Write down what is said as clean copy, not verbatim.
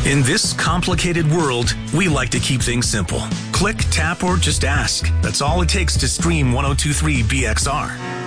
In this complicated world, we like to keep things simple. Click, tap, or just ask. That's all it takes to stream 1023 BXR.